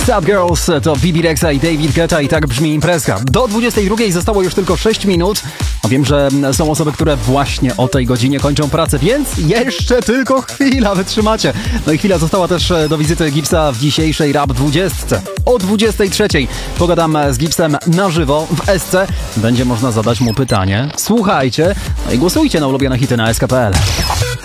Sad Girls to Bibi Rexha i David Guetta i tak brzmi imprezka. Do 22 zostało już tylko 6 minut. Wiem, że są osoby, które właśnie o tej godzinie kończą pracę, więc jeszcze tylko chwila, wytrzymacie. No i chwila została też do wizyty Gipsa w dzisiejszej Rap 20. O 23 pogadam z Gipsem na żywo w SC. Będzie można zadać mu pytanie. Słuchajcie, no i głosujcie na ulubione hity na sk.pl.